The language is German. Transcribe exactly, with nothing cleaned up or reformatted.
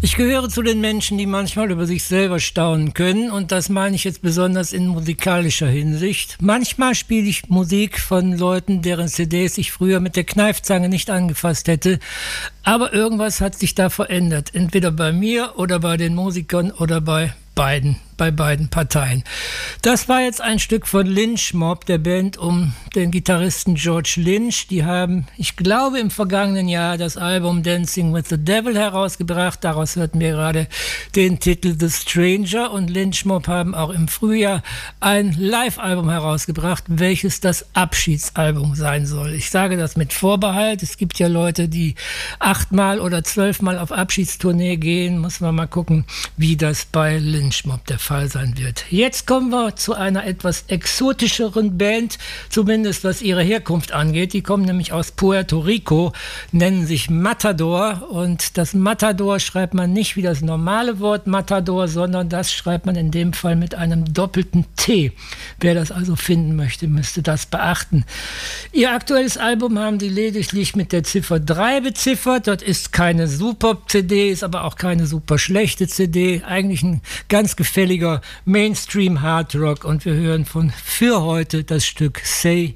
Ich gehöre zu den Menschen, die manchmal über sich selber staunen können, und das meine ich jetzt besonders in musikalischer Hinsicht. Manchmal spiele ich Musik von Leuten, deren C Ds ich früher mit der Kneifzange nicht angefasst hätte, aber irgendwas hat sich da verändert, entweder bei mir oder bei den Musikern oder bei beiden, bei beiden Parteien. Das war jetzt ein Stück von Lynch Mob, der Band um den Gitarristen George Lynch. Die haben, ich glaube, im vergangenen Jahr das Album Dancing with the Devil herausgebracht. Daraus hörten wir gerade den Titel The Stranger. Und Lynch Mob haben auch im Frühjahr ein Live-Album herausgebracht, welches das Abschiedsalbum sein soll. Ich sage das mit Vorbehalt. Es gibt ja Leute, die achtmal oder zwölfmal auf Abschiedstournee gehen. Muss man mal gucken, wie das bei Lynch Mob der Fall sein wird. Jetzt kommen wir zu einer etwas exotischeren Band, zumindest was ihre Herkunft angeht. Die kommen nämlich aus Puerto Rico, nennen sich Matador, und das Matador schreibt man nicht wie das normale Wort Matador, sondern das schreibt man in dem Fall mit einem doppelten T. Wer das also finden möchte, müsste das beachten. Ihr aktuelles Album haben sie lediglich mit der Ziffer drei beziffert. Das ist keine super C D, ist aber auch keine super schlechte C D. Eigentlich ein ganz gefälliger Mainstream Hard Rock, und wir hören von für heute das Stück Say